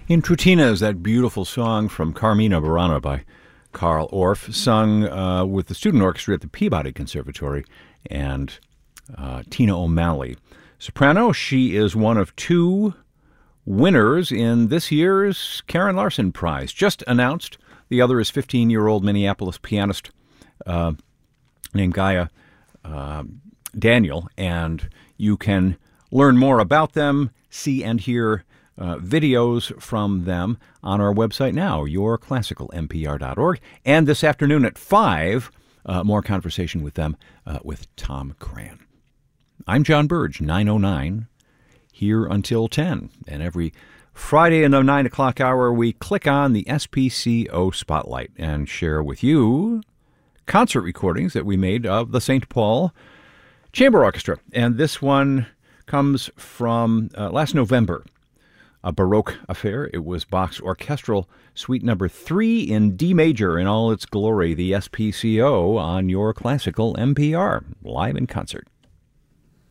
In Trutinas, that beautiful song from Carmina Burana by Carl Orff, sung with the student orchestra at the Peabody Conservatory, and Tina O'Malley. Soprano, she is one of two winners in this year's Karen Larson Prize, just announced. The other is 15-year-old Minneapolis pianist named Gaia Daniel, and you can learn more about them, see and hear videos from them on our website now, yourclassicalmpr.org. And this afternoon at 5, more conversation with them with Tom Cran. I'm John Burge, 9:09, here until 10. And every Friday in the 9 o'clock hour, we click on the SPCO Spotlight and share with you concert recordings that we made of the St. Paul Chamber Orchestra. And this one comes from last November, a Baroque affair. It was Bach's Orchestral Suite Number 3 in D major in all its glory, the SPCO on your classical NPR, live in concert.